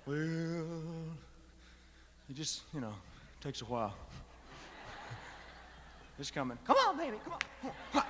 Well, it just, takes a while. It's coming. Come on, baby, come on.